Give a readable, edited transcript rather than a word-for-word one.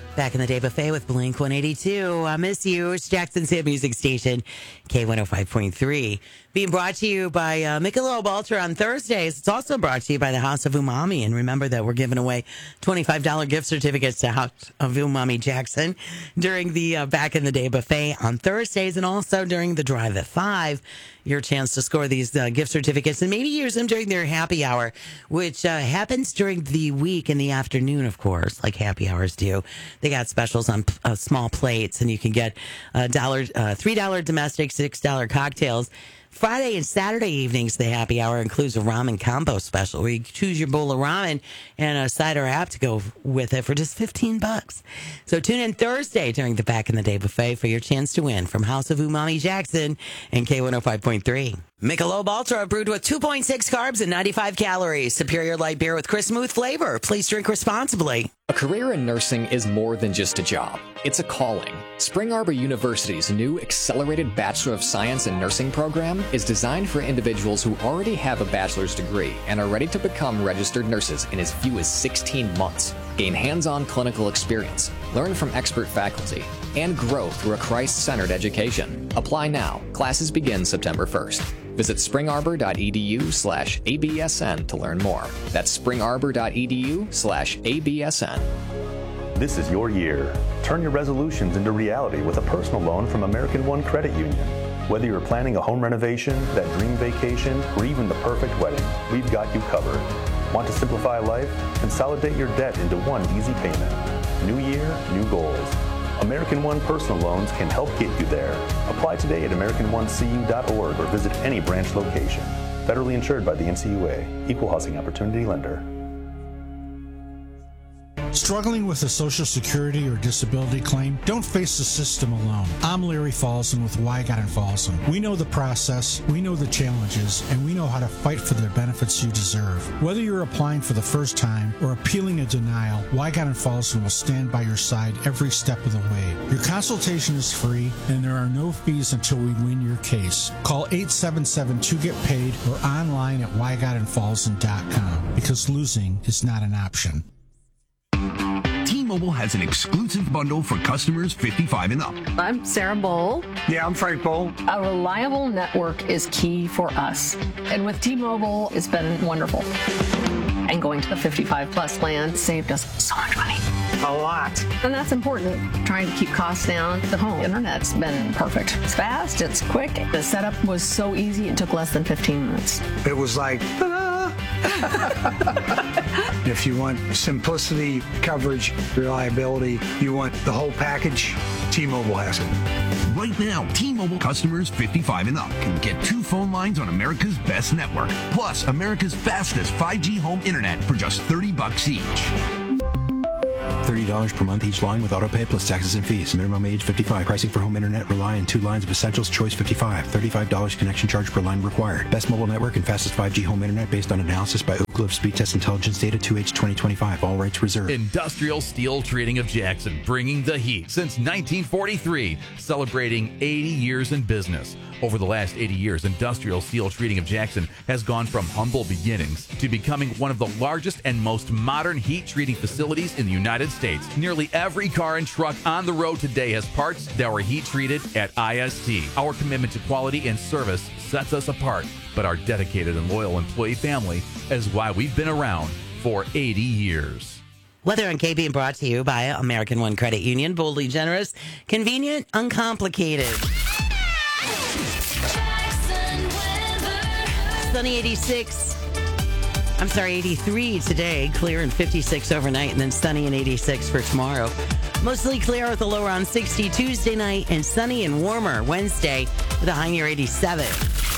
Back in the Day Buffet with Blink 182. I miss you. It's Jackson's hit music station, K105.3. Being brought to you by Michelob Ultra on Thursdays. It's also brought to you by the House of Umami. And remember that we're giving away $25 gift certificates to House of Umami Jackson during the Back in the Day Buffet on Thursdays, and also during the Drive at 5. Your chance to score these gift certificates and maybe use them during their happy hour, which happens during the week in the afternoon, of course, like happy hours do. They got specials on small plates, and you can get $3 domestic, $6 cocktails. Friday and Saturday evenings, the happy hour includes a ramen combo special where you choose your bowl of ramen and a cider app to go with it for just $15. So tune in Thursday during the Back in the Day Buffet for your chance to win from House of Umami Jackson and K105.3. Michelob Ultra, brewed with 2.6 carbs and 95 calories. Superior light beer with crisp, smooth flavor. Please drink responsibly. A career in nursing is more than just a job. It's a calling. Spring Arbor University's new Accelerated Bachelor of Science in Nursing program is designed for individuals who already have a bachelor's degree and are ready to become registered nurses in as few as 16 months. Gain hands-on clinical experience, learn from expert faculty, and grow through a Christ-centered education. Apply now. Classes begin September 1st. Visit springarbor.edu/ABSN to learn more. That's springarbor.edu/ABSN. This is your year. Turn your resolutions into reality with a personal loan from American One Credit Union. Whether you're planning a home renovation, that dream vacation, or even the perfect wedding, we've got you covered. Want to simplify life? Consolidate your debt into one easy payment. New year, new goals. American One Personal Loans can help get you there. Apply today at AmericanOneCU.org or visit any branch location. Federally insured by the NCUA. Equal Housing Opportunity Lender. Struggling with a Social Security or disability claim? Don't face the system alone. I'm Larry Folsom with Wygott & Folsom. We know the process, we know the challenges, and we know how to fight for the benefits you deserve. Whether you're applying for the first time or appealing a denial, Wygott & Folsom will stand by your side every step of the way. Your consultation is free, and there are no fees until we win your case. Call 877-2GET-PAID or online at wygottandfolsom.com, because losing is not an option. T-Mobile has an exclusive bundle for customers 55 and up. I'm Sarah Bowl. Yeah, I'm Frank Bowl. A reliable network is key for us. And with T-Mobile, it's been wonderful. And going to the 55 plus plan saved us so much money. A lot. And that's important. Trying to keep costs down. The home internet's been perfect. It's fast, it's quick. The setup was so easy, it took less than 15 minutes. It was like, ta-da! If you want simplicity, coverage, reliability, you want the whole package, T-Mobile has it. Right now, T-Mobile customers 55 and up can get 2 phone lines on America's best network, plus America's fastest 5G home internet for just $30 each. $30 per month each line with autopay plus taxes and fees. Minimum age 55. Pricing for home internet rely on 2 lines of Essentials Choice 55. $35 connection charge per line required. Best mobile network and fastest 5G home internet based on analysis by Oak Cliff Speed Test Intelligence Data 2H 2025. All rights reserved. Industrial Steel Treating of Jackson, bringing the heat since 1943, celebrating 80 years in business. Over the last 80 years, Industrial Steel Treating of Jackson has gone from humble beginnings to becoming one of the largest and most modern heat treating facilities in the United States. Nearly every car and truck on the road today has parts that were heat treated at IST. Our commitment to quality and service sets us apart, but our dedicated and loyal employee family is why we've been around for 80 years. Weather on K being brought to you by American One Credit Union. Boldly generous, convenient, uncomplicated. Sunny 83 today, clear and 56 overnight, and then sunny and 86 for tomorrow. Mostly clear with a low around 60 Tuesday night, and sunny and warmer Wednesday with a high near 87.